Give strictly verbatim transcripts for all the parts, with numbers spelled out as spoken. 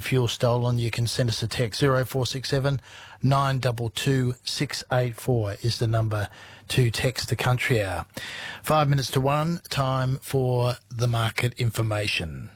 fuel stolen, you can send us a text. zero four six seven nine two two six eight four is the number to text the Country Hour. Five minutes to one, time for the market information.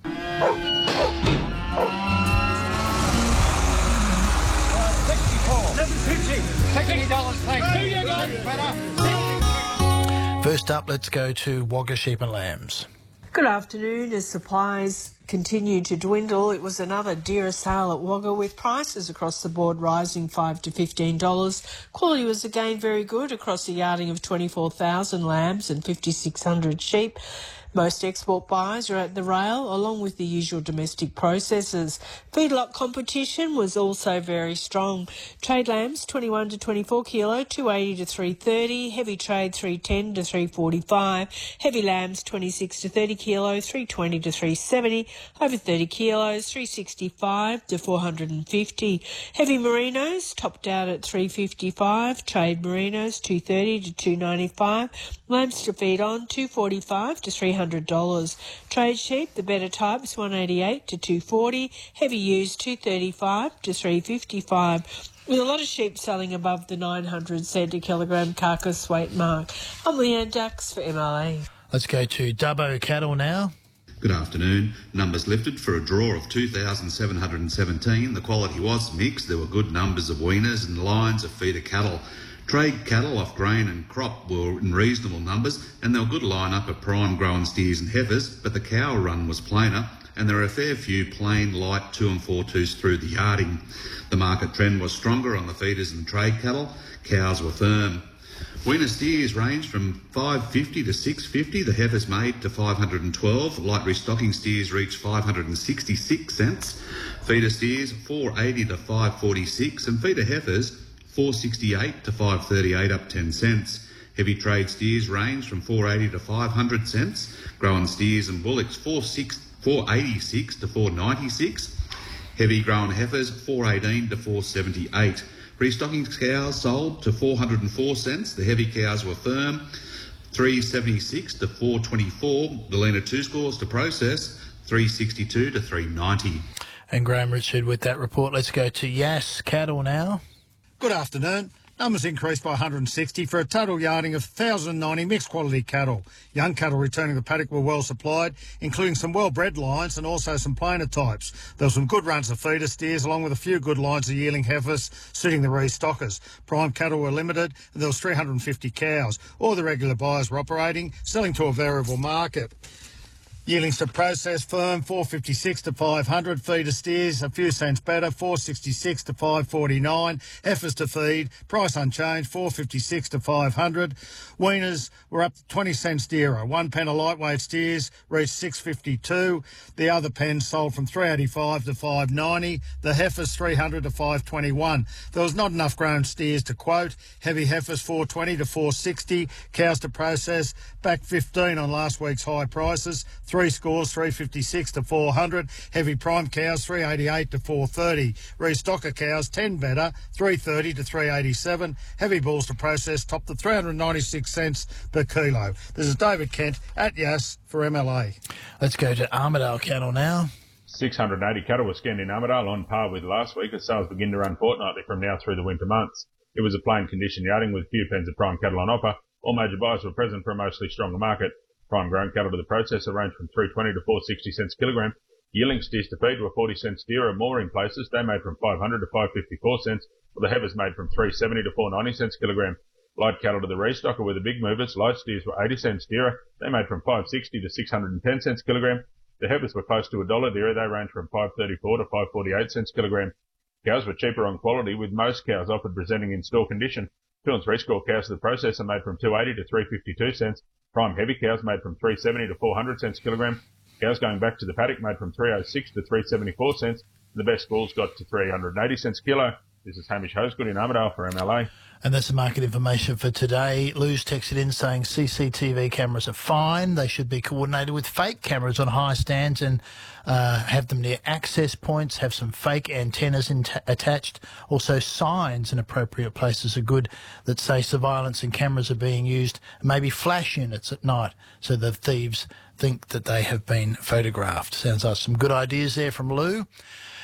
First up, let's go to Wagga Sheep and Lambs. Good afternoon. As supplies continue to dwindle, it was another dearer sale at Wagga, with prices across the board rising five to fifteen dollars. Quality was again very good across a yarding of twenty-four thousand lambs and fifty-six hundred sheep. Most export buyers are at the rail, along with the usual domestic processors. Feedlot competition was also very strong. Trade lambs twenty-one to twenty-four kilo, two eighty to three thirty. Heavy trade three ten to three forty-five. Heavy lambs twenty-six to thirty kilo, three twenty to three seventy. Over thirty kilos, three sixty-five to four fifty. Heavy merinos topped out at three fifty-five. Trade merinos two thirty to two ninety-five. Lambs to feed on two forty-five to three hundred dollars. Trade sheep, the better types, one eighty-eight to two forty. Heavy used two thirty-five to three fifty-five. With a lot of sheep selling above the nine hundred cent a kilogram carcass weight mark. I'm Leanne Dax for M L A. Let's go to Dubbo Cattle now. Good afternoon. Numbers lifted for a draw of two thousand seven hundred seventeen. The quality was mixed. There were good numbers of weaners and lines of feeder cattle. Trade cattle off grain and crop were in reasonable numbers, and there were good line-up of prime growing steers and heifers, but the cow run was plainer, and there are a fair few plain light two and four twos through the yarding. The market trend was stronger on the feeders and trade cattle. Cows were firm. Weaner steers ranged from five fifty to six fifty, the heifers made to five hundred twelve, light restocking steers reached five hundred sixty-six cents, feeder steers four eighty to five forty-six, and feeder heifers four sixty-eight to five thirty-eight, up ten cents. Heavy trade steers range from four eighty to five hundred cents. Growing steers and bullocks four eighty-six to four ninety-six. Heavy grown heifers four eighteen to four seventy-eight. Restocking cows sold to four hundred four cents. The heavy cows were firm, three seventy-six to four twenty-four. The leaner two scores to process, three sixty-two to three ninety. And Graham Richard with that report. Let's go to Yass Cattle now. Good afternoon. Numbers increased by one hundred sixty for a total yarding of one thousand ninety mixed quality cattle. Young cattle returning to the paddock were well supplied, including some well-bred lines and also some plainer types. There were some good runs of feeder steers, along with a few good lines of yearling heifers suiting the restockers. Prime cattle were limited, and there was three hundred fifty cows. All the regular buyers were operating, selling to a variable market. Yearlings to process firm, four fifty-six to five hundred. Feeder steers, a few cents better, four sixty-six to five forty-nine. Heifers to feed, price unchanged, four fifty-six to five hundred. Weaners were up to twenty cents dearer. One pen of lightweight steers reached six fifty-two. The other pens sold from three eighty-five to five ninety. The heifers three hundred to five twenty-one. There was not enough grown steers to quote. Heavy heifers four twenty to four sixty. Cows to process, back fifteen on last week's high prices. Three scores, three fifty-six to four hundred. Heavy prime cows, three eighty-eight to four thirty. Restocker cows, ten better, three thirty to three eighty-seven. Heavy bulls to process topped at three hundred ninety-six cents per kilo. This is David Kent at Yass for M L A. Let's go to Armidale Cattle now. six hundred eighty cattle were scanned in Armidale, on par with last week as sales begin to run fortnightly from now through the winter months. It was a plain condition yarding with few pens of prime cattle on offer. All major buyers were present for a mostly stronger market. Prime grown cattle to the processor ranged from three twenty to four sixty cents kilogram. Yearling steers to feed were forty cents dearer, more in places. They made from five hundred to five fifty-four cents, while the heifers made from three seventy to four ninety cents kilogram. Light cattle to the restocker were the big movers. Light steers were eighty cents dearer. They made from five sixty to six hundred ten cents kilogram. The heifers were close to a dollar dearer. They ranged from five thirty-four to five forty-eight cents kilogram. Cows were cheaper on quality, with most cows offered presenting in store condition. Two and three score cows to the processor made from two eighty to three fifty-two cents. Prime heavy cows made from three seventy to four hundred cents kilogram. Cows going back to the paddock made from three oh six to three seventy-four cents. The best bulls got to three hundred eighty cents kilo. This is Hamish Hosegood in Armidale for M L A. And that's the market information for today. Lou's texted in saying C C T V cameras are fine. They should be coordinated with fake cameras on high stands and uh, have them near access points, have some fake antennas in attached. Also, signs in appropriate places are good that say surveillance and cameras are being used. Maybe flash units at night so the thieves think that they have been photographed. Sounds like some good ideas there from Lou.